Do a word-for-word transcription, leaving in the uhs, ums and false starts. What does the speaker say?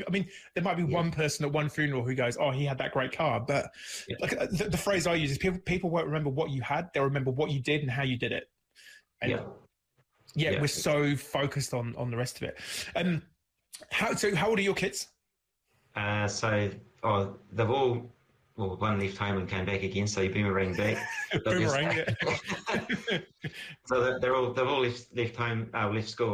I mean, there might be Yeah. one person at one funeral who goes, "Oh, he had that great car," but Yeah. like the, the phrase I use is people people won't remember what you had; they'll remember what you did and how you did it. And Yeah. yeah, Yeah. we're so focused on on the rest of it. Um, how so? How old are your kids? Uh, so, oh, they've all, well, one left home and came back again, so you boomerang back. But there's- Boomerang. Yeah. so they're, they're all they've all left left home, uh, left school